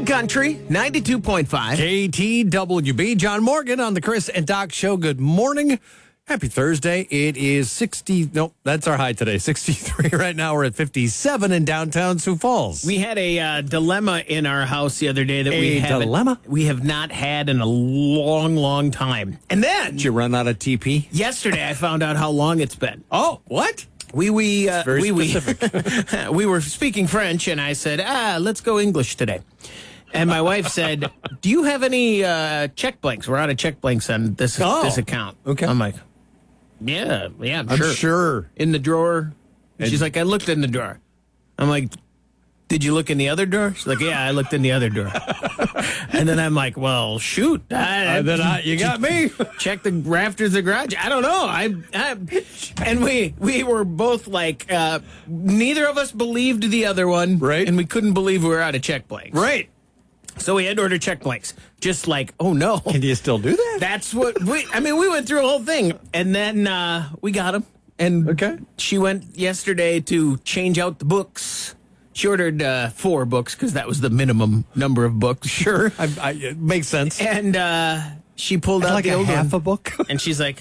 Big Country, 92.5. KTWB. John Morgan on the Chris and Doc Show. Good morning. Happy Thursday. It is 60. Nope, that's our high today. 63 right now. We're at 57 in downtown Sioux Falls. We had a dilemma in our house the other day that dilemma? we have not had in a long, long time. And then Did you run out of TP? yesterday I found out how long it's been. Oh, what? We specific. we were speaking French, and I said, let's go English today. And my wife said, do you have any check blanks? We're out of check blanks on this account. Okay. I'm like, yeah, I'm I'm sure. sure. In the drawer. And she's like, I looked in the drawer. I'm like, did you look in the other drawer? She's like, yeah, I looked in the other drawer. And then I'm like, well, shoot. You got me. Check the rafters of the garage. I don't know. And we were both like, neither of us believed the other one. Right. And we couldn't believe we were out of check blanks. Right. So we had to order check blanks. Just like, oh no. Can you still do that? That's what we went through a whole thing. And then we got them. And Okay. she went yesterday to change out the books. She ordered 4 books because that was the minimum number of books. Sure. It makes sense. And she pulled out like the a old half one. a book. And she's like,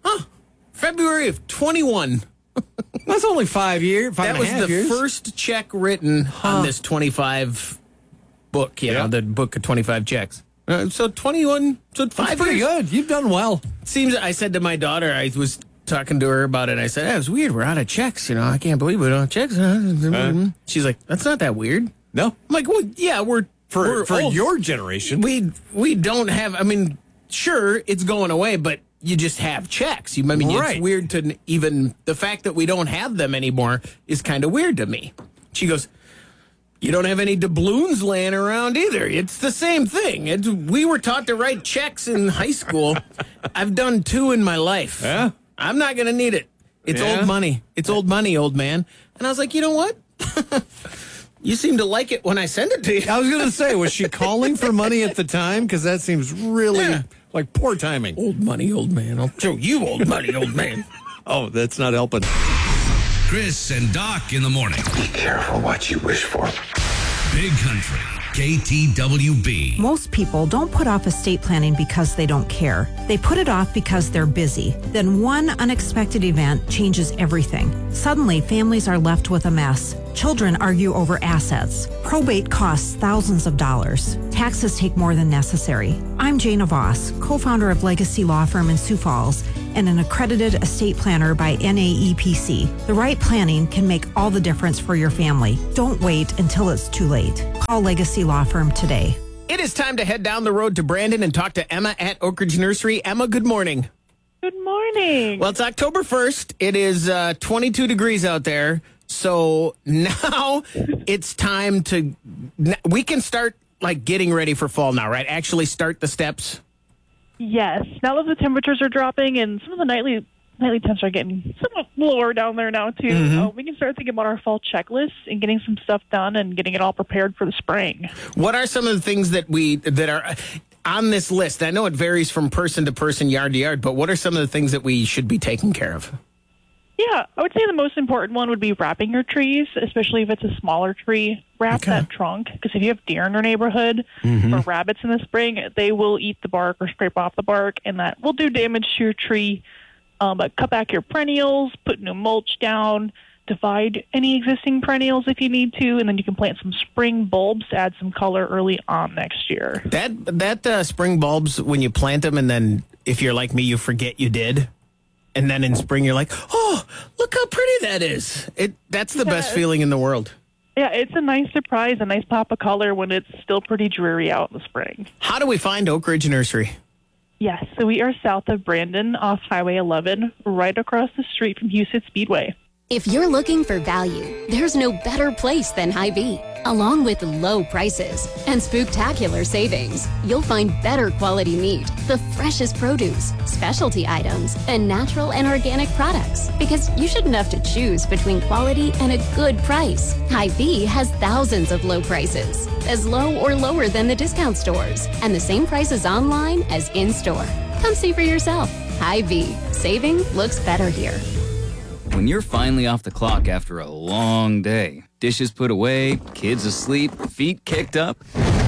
February of 21. That's only 5 years. That was the first check written on this 25 book, the book of 25 checks. So 21, so 5 That's pretty years. good. You've done well. Seems, I said to my daughter, I was talking to her about it. I said, it was weird. We're out of checks. I can't believe we don't have checks. She's like, that's not that weird. No. I'm like, well, yeah, we're For old. your generation. We don't have, sure, it's going away, but you just have checks. Right. It's weird to even, the fact that we don't have them anymore is kind of weird to me. She goes, you don't have any doubloons laying around either. It's the same thing. We were taught to write checks in high school. I've done 2 in my life. Yeah. I'm not going to need it. It's Yeah. old money. It's old money, old man. And I was like, you know what? You seem to like it when I send it to you. I was going to say, was she calling for money at the time? Because that seems really like poor timing. Old money, old man. I'll show you old money, old man. Oh, that's not helping. Chris and Doc in the morning. Be careful what you wish for. Big Country, KTWB. Most people don't put off estate planning because they don't care. They put it off because they're busy. Then one unexpected event changes everything. Suddenly, families are left with a mess. Children argue over assets. Probate costs thousands of dollars. Taxes take more than necessary. I'm Jana Voss, co-founder of Legacy Law Firm in Sioux Falls and an accredited estate planner by NAEPC. The right planning can make all the difference for your family. Don't wait until it's too late. Call Legacy Law Firm today. It is time to head down the road to Brandon and talk to Emma at Oak Ridge Nursery. Emma, good morning. Good morning. Well, it's October 1st. It is 22 degrees out there. So now it's time we can start getting ready for fall now, right? Actually start the steps. Yes. Now that the temperatures are dropping and some of the nightly temps are getting somewhat lower down there now, too, we can start thinking about our fall checklist and getting some stuff done and getting it all prepared for the spring. What are some of the things that are on this list? I know it varies from person to person, yard to yard, but what are some of the things that we should be taking care of? Yeah, I would say the most important one would be wrapping your trees, especially if it's a smaller tree. Wrap that trunk, because if you have deer in your neighborhood or rabbits in the spring, they will eat the bark or scrape off the bark, and that will do damage to your tree. But cut back your perennials, put new mulch down, divide any existing perennials if you need to, and then you can plant some spring bulbs to add some color early on next year. That spring bulbs, when you plant them, and then if you're like me, you forget you did. And then in spring, you're like, oh, look how pretty that is. That's the best feeling in the world. Yeah, it's a nice surprise, a nice pop of color when it's still pretty dreary out in the spring. How do we find Oak Ridge Nursery? Yes, so we are south of Brandon off Highway 11, right across the street from Houston Speedway. If you're looking for value, there's no better place than Hy-Vee. Along with low prices and spooktacular savings, you'll find better quality meat, the freshest produce, specialty items, and natural and organic products. Because you shouldn't have to choose between quality and a good price. Hy-Vee has thousands of low prices, as low or lower than the discount stores, and the same prices online as in-store. Come see for yourself. Hy-Vee. Saving looks better here. When you're finally off the clock after a long day, dishes put away, kids asleep, feet kicked up,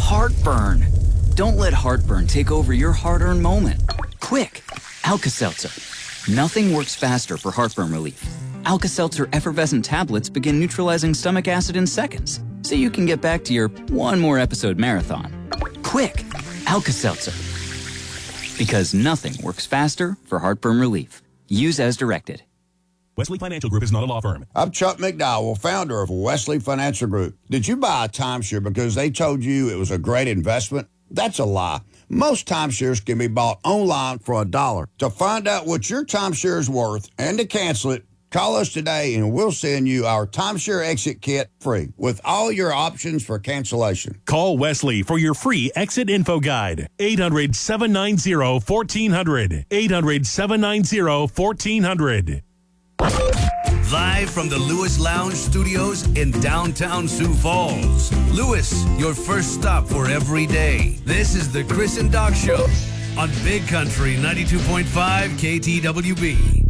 Heartburn. Don't let heartburn take over your hard-earned moment. Quick, Alka-Seltzer. Nothing works faster for heartburn relief. Alka-Seltzer effervescent tablets begin neutralizing stomach acid in seconds, so you can get back to your one more episode marathon. Quick, Alka-Seltzer. Because nothing works faster for heartburn relief. Use as directed. Wesley Financial Group is not a law firm. I'm Chuck McDowell, founder of Wesley Financial Group. Did you buy a timeshare because they told you it was a great investment? That's a lie. Most timeshares can be bought online for $1. To find out what your timeshare is worth and to cancel it, call us today and we'll send you our timeshare exit kit free with all your options for cancellation. Call Wesley for your free exit info guide. 800-790-1400. 800-790-1400. Live from the Lewis Lounge Studios in downtown Sioux Falls. Lewis, your first stop for every day. This is the Chris and Doc Show on Big Country 92.5 KTWB.